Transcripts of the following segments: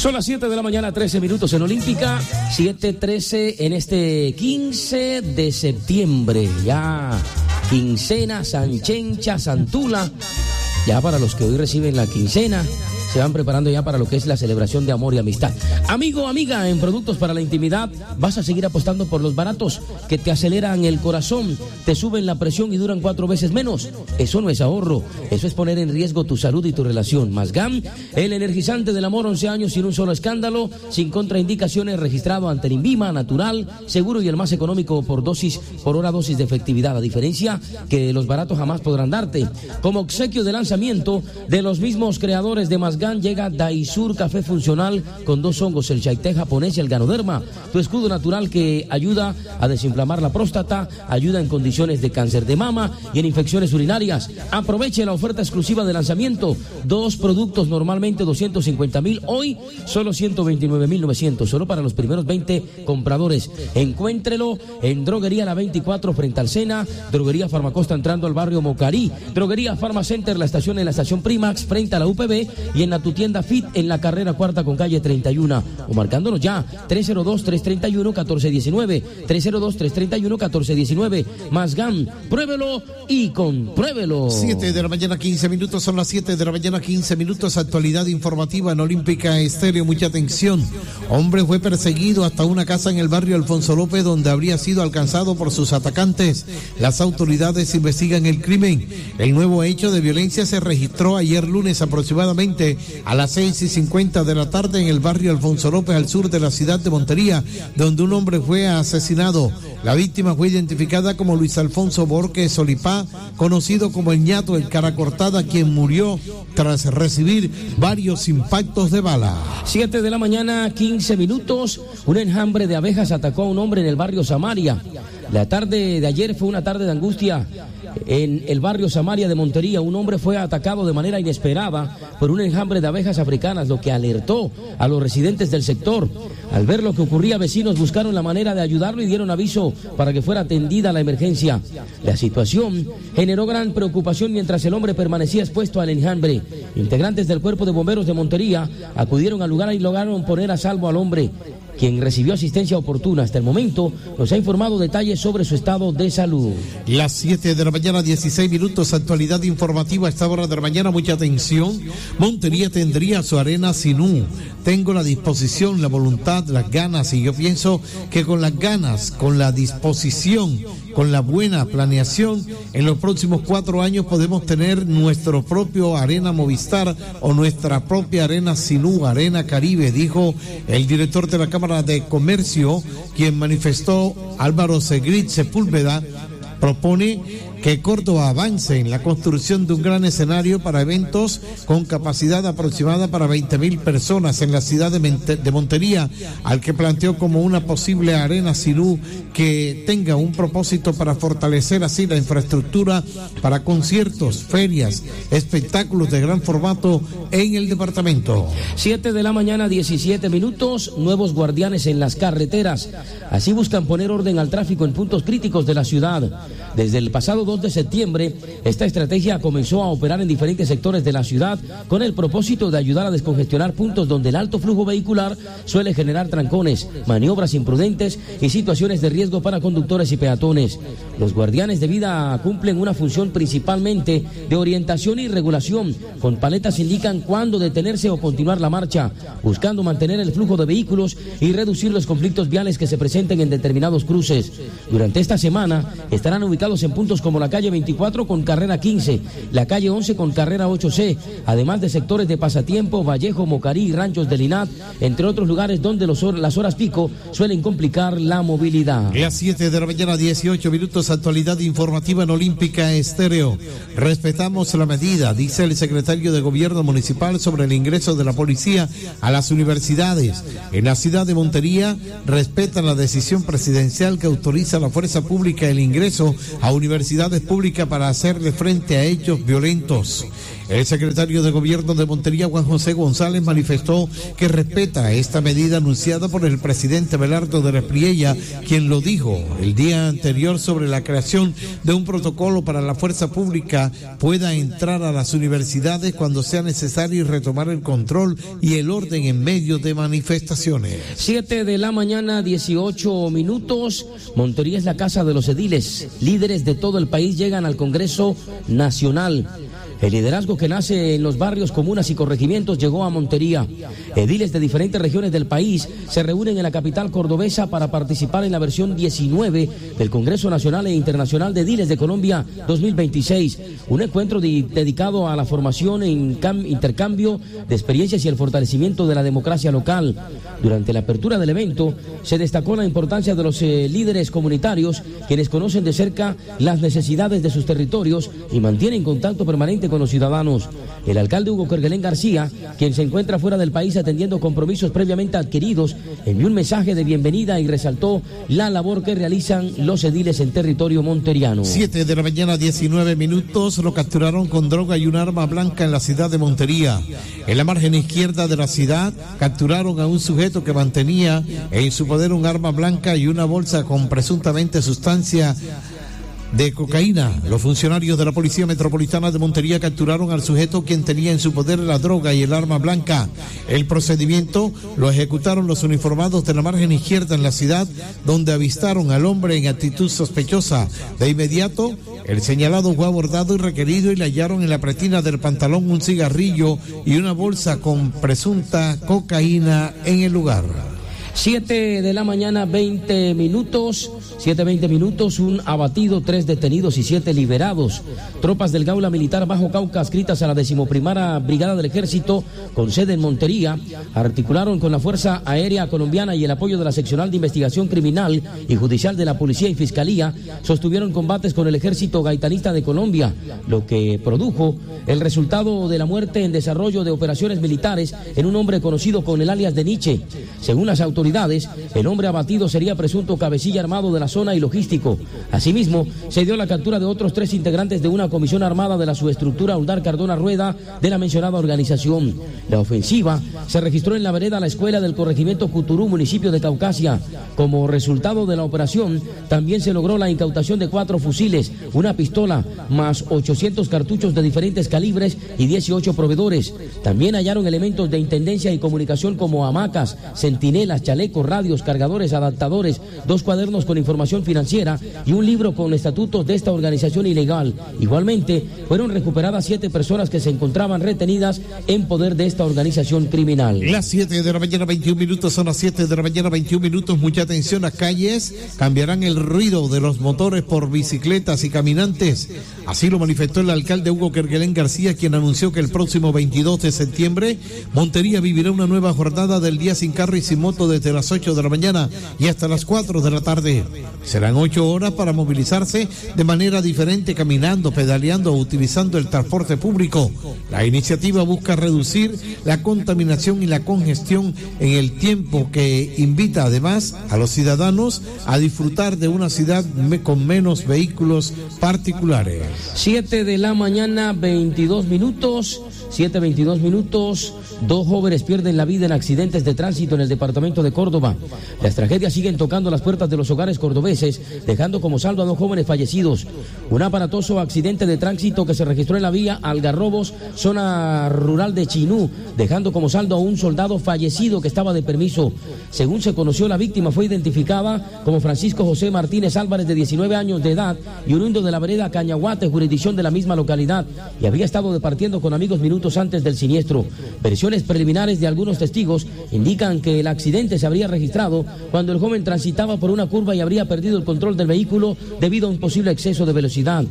Son las 7 de la mañana, 13 minutos en Olímpica, 7:13 en este 15 de septiembre, ya quincena, Sanchencha, Santula, ya para los que hoy reciben la quincena, se van preparando ya para lo que es la celebración de amor y amistad. Amigo, amiga, en productos para la intimidad, vas a seguir apostando por los baratos que te aceleran el corazón, te suben la presión y duran 4 veces menos. Eso no es ahorro, eso es poner en riesgo tu salud y tu relación. Masgam, el energizante del amor, 11 años sin un solo escándalo, sin contraindicaciones, registrado ante el INVIMA, natural, seguro y el más económico por hora dosis de efectividad. A diferencia que los baratos jamás podrán darte. Como obsequio de lanzamiento de los mismos creadores de Masgam, llega Daisur Café Funcional con 2 hongos, el Chaité japonés y el Ganoderma, tu escudo natural que ayuda a desinflamar la próstata, ayuda en condiciones de cáncer de mama y en infecciones urinarias. Aproveche la oferta exclusiva de lanzamiento, 2 productos normalmente 250,000, hoy solo 129,900, solo para los primeros 20 compradores. Encuéntrelo en Droguería La 24 frente al Sena, Droguería Farmacosta entrando al barrio Mocarí, Droguería Farmacenter, la estación Primax frente a la UPB y en tu tienda Fit en la carrera 4 con calle 31, o marcándonos ya 302-331-1419, 302-331-1419. Masgam, pruébelo y compruébelo. 7 de la mañana 15 minutos, son las 7 de la mañana 15 minutos, actualidad informativa en Olímpica Estéreo. Mucha atención, hombre fue perseguido hasta una casa en el barrio Alfonso López donde habría sido alcanzado por sus atacantes. Las autoridades investigan el crimen. El nuevo hecho de violencia se registró ayer lunes aproximadamente a las 6:50 de la tarde en el barrio Alfonso López, al sur de la ciudad de Montería, donde un hombre fue asesinado. La víctima fue identificada como Luis Alfonso Borges Solipá, conocido como el ñato, el cara cortada, quien murió tras recibir varios impactos de bala. 7 de la mañana, 15 minutos, un enjambre de abejas atacó a un hombre en el barrio Samaria. La tarde de ayer fue una tarde de angustia. En el barrio Samaria de Montería, un hombre fue atacado de manera inesperada por un enjambre de abejas africanas, lo que alertó a los residentes del sector. Al ver lo que ocurría, vecinos buscaron la manera de ayudarlo y dieron aviso para que fuera atendida la emergencia. La situación generó gran preocupación mientras el hombre permanecía expuesto al enjambre. Integrantes del Cuerpo de Bomberos de Montería acudieron al lugar y lograron poner a salvo al hombre, quien recibió asistencia oportuna. Hasta el momento nos ha informado detalles sobre su estado de salud. Las 7 de la mañana, 16 minutos, actualidad informativa a esta hora de la mañana. Mucha atención, Montería tendría su arena Sinú. Tengo la disposición, la voluntad, las ganas, y yo pienso que con las ganas, con la disposición, con la buena planeación, en los próximos 4 años podemos tener nuestro propio Arena Movistar o nuestra propia Arena Sinú, Arena Caribe, dijo el director de la Cámara de Comercio, quien manifestó. Álvaro Segrit Sepúlveda propone que Córdoba avance en la construcción de un gran escenario para eventos con capacidad aproximada para 20,000 personas en la ciudad de Montería, al que planteó como una posible arena Sinú que tenga un propósito para fortalecer así la infraestructura para conciertos, ferias, espectáculos de gran formato en el departamento. 7 de la mañana, 17 minutos, nuevos guardianes en las carreteras. Así buscan poner orden al tráfico en puntos críticos de la ciudad. Desde el pasado 2 de septiembre, esta estrategia comenzó a operar en diferentes sectores de la ciudad con el propósito de ayudar a descongestionar puntos donde el alto flujo vehicular suele generar trancones, maniobras imprudentes y situaciones de riesgo para conductores y peatones. Los guardianes de vida cumplen una función principalmente de orientación y regulación. Con paletas indican cuándo detenerse o continuar la marcha, buscando mantener el flujo de vehículos y reducir los conflictos viales que se presenten en determinados cruces. Durante esta semana estarán ubicados en puntos como la calle 24 con carrera 15, la calle 11 con carrera 8C, además de sectores de Pasatiempo, Vallejo, Mocarí y Ranchos del INAT, entre otros lugares donde las horas pico suelen complicar la movilidad. Las 7 de la mañana, 18 minutos, actualidad informativa en Olímpica Estéreo. Respetamos la medida, dice el secretario de Gobierno Municipal, sobre el ingreso de la policía a las universidades. En la ciudad de Montería respetan la decisión presidencial que autoriza a la fuerza pública el ingreso a universidades públicas para hacerle frente a hechos violentos. El secretario de Gobierno de Montería, Juan José González, manifestó que respeta esta medida anunciada por el presidente Belardo de la Espriella, quien lo dijo el día anterior sobre la creación de un protocolo para la fuerza pública pueda entrar a las universidades cuando sea necesario y retomar el control y el orden en medio de manifestaciones. 7 de la mañana, 18 minutos. Montería es la casa de los ediles. Líderes de todo el país llegan al Congreso Nacional. El liderazgo que nace en los barrios, comunas y corregimientos llegó a Montería. Ediles de diferentes regiones del país se reúnen en la capital cordobesa para participar en la versión 19 del Congreso Nacional e Internacional de Ediles de Colombia 2026. Un encuentro dedicado a la formación e intercambio de experiencias y el fortalecimiento de la democracia local. Durante la apertura del evento se destacó la importancia de los líderes comunitarios, quienes conocen de cerca las necesidades de sus territorios y mantienen contacto permanente con los ciudadanos. El alcalde Hugo Kerguelén García, quien se encuentra fuera del país atendiendo compromisos previamente adquiridos, envió un mensaje de bienvenida y resaltó la labor que realizan los ediles en territorio monteriano. 7 de la mañana, 19 minutos, lo capturaron con droga y un arma blanca en la ciudad de Montería. En la margen izquierda de la ciudad capturaron a un sujeto que mantenía en su poder un arma blanca y una bolsa con presuntamente sustancia de cocaína. Los funcionarios de la Policía Metropolitana de Montería capturaron al sujeto quien tenía en su poder la droga y el arma blanca. El procedimiento lo ejecutaron los uniformados de la margen izquierda en la ciudad, donde avistaron al hombre en actitud sospechosa. De inmediato, el señalado fue abordado y requerido y le hallaron en la pretina del pantalón un cigarrillo y una bolsa con presunta cocaína en el lugar. 7 de la mañana, 20 minutos, 7:20 minutos, un abatido, 3 detenidos y 7 liberados. Tropas del Gaula Militar Bajo Cauca, adscritas a la 11ª Brigada del Ejército, con sede en Montería, articularon con la Fuerza Aérea Colombiana y el apoyo de la Seccional de Investigación Criminal y Judicial de la Policía y Fiscalía, sostuvieron combates con el Ejército Gaitanista de Colombia, lo que produjo el resultado de la muerte en desarrollo de operaciones militares en un hombre conocido con el alias de Nietzsche. Según las autoridades, el hombre abatido sería presunto cabecilla armado de la zona y logístico. Asimismo, se dio la captura de otros 3 integrantes de una comisión armada de la subestructura Uldar Cardona Rueda de la mencionada organización. La ofensiva se registró en la vereda La Escuela del corregimiento Cuturú, municipio de Caucasia. Como resultado de la operación, también se logró la incautación de 4 fusiles, una pistola, más 800 cartuchos de diferentes calibres y 18 proveedores. También hallaron elementos de intendencia y comunicación como hamacas, centinelas, chalecos, radios, cargadores, adaptadores, 2 cuadernos con información financiera y un libro con estatutos de esta organización ilegal. Igualmente, fueron recuperadas 7 personas que se encontraban retenidas en poder de esta organización criminal. Las 7 de la mañana, 21 minutos, son las 7 de la mañana, 21 minutos. Mucha atención, las calles cambiarán el ruido de los motores por bicicletas y caminantes. Así lo manifestó el alcalde Hugo Kerguelén García, quien anunció que el próximo 22 de septiembre Montería vivirá una nueva jornada del día sin carro y sin moto desde las 8 de la mañana y hasta las 4 de la tarde. Serán 8 horas para movilizarse de manera diferente, caminando, pedaleando o utilizando el transporte público. La iniciativa busca reducir la contaminación y la congestión en el tiempo, que invita además a los ciudadanos a disfrutar de una ciudad con menos vehículos particulares. 7 de la mañana, 22 minutos, 7:22 minutos. 2 jóvenes pierden la vida en accidentes de tránsito en el departamento de Córdoba. Las tragedias siguen tocando las puertas de los hogares cordobeses, dejando como saldo a 2 jóvenes fallecidos. Un aparatoso accidente de tránsito que se registró en la vía Algarrobos, zona rural de Chinú, dejando como saldo a un soldado fallecido que estaba de permiso. Según se conoció, la víctima fue identificada como Francisco José Martínez Álvarez, de 19 años de edad, y oriundo de la vereda Cañaguate, jurisdicción de la misma localidad, y había estado departiendo con amigos minutos antes del siniestro. Versiones preliminares de algunos testigos indican que el accidente se habría registrado cuando el joven transitaba por una curva y habría perdido el control del vehículo debido a un posible exceso de velocidad.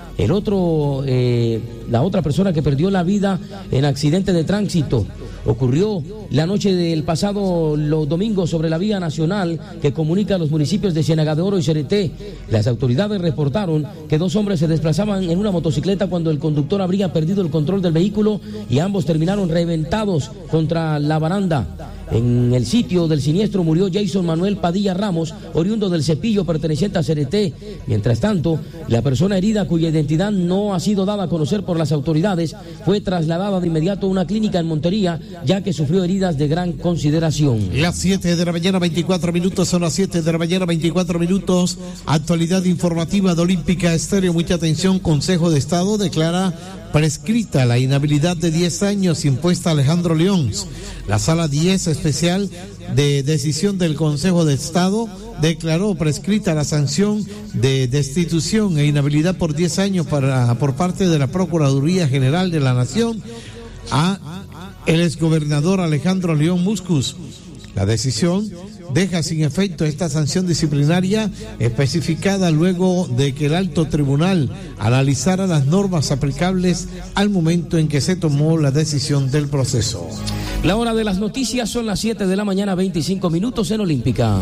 La otra persona que perdió la vida en accidente de tránsito ocurrió la noche del pasado domingo sobre la vía nacional que comunica a los municipios de Ciénaga de Oro y Cereté. Las autoridades reportaron que 2 hombres se desplazaban en una motocicleta cuando el conductor habría perdido el control del vehículo y ambos terminaron reventados contra la baranda. En el sitio del siniestro murió Jason Manuel Padilla Ramos, oriundo del Cepillo, perteneciente a CRT. Mientras tanto, la persona herida, cuya identidad no ha sido dada a conocer por las autoridades, fue trasladada de inmediato a una clínica en Montería, ya que sufrió heridas de gran consideración. Las 7 de la mañana, 24 minutos, son las 7 de la mañana, 24 minutos. Actualidad informativa de Olímpica Estéreo. Mucha atención, Consejo de Estado declara prescrita la inhabilidad de 10 años impuesta a Alejandro León. La Sala 10 especial de decisión del Consejo de Estado declaró prescrita la sanción de destitución e inhabilidad por 10 años por parte de la Procuraduría General de la Nación a el exgobernador Alejandro León Muscus. La decisión deja sin efecto esta sanción disciplinaria especificada luego de que el alto tribunal analizara las normas aplicables al momento en que se tomó la decisión del proceso. La hora de las noticias son las 7 de la mañana, 25 minutos en Olímpica.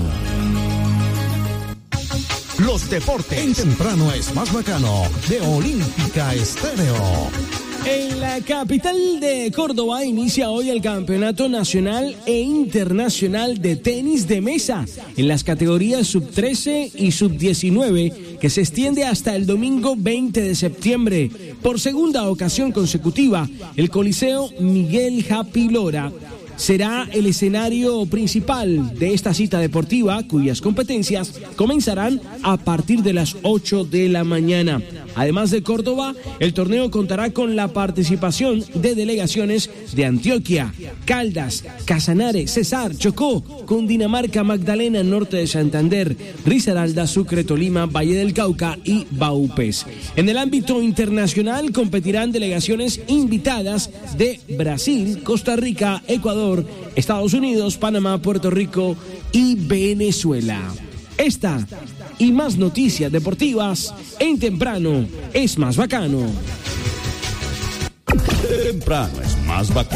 Los deportes en temprano es más bacano de Olímpica Estéreo. En la capital de Córdoba inicia hoy el Campeonato Nacional e Internacional de Tenis de Mesa en las categorías sub-13 y sub-19, que se extiende hasta el domingo 20 de septiembre. Por segunda ocasión consecutiva, el Coliseo Miguel Happy Lora será el escenario principal de esta cita deportiva, cuyas competencias comenzarán a partir de las 8 de la mañana. Además de Córdoba, el torneo contará con la participación de delegaciones de Antioquia, Caldas, Casanare, Cesar, Chocó, Cundinamarca, Magdalena, Norte de Santander, Risaralda, Sucre, Tolima, Valle del Cauca y Baupés. En el ámbito internacional competirán delegaciones invitadas de Brasil, Costa Rica, Ecuador, Estados Unidos, Panamá, Puerto Rico y Venezuela. Esta y más noticias deportivas en Temprano es más bacano. Temprano es más bacano.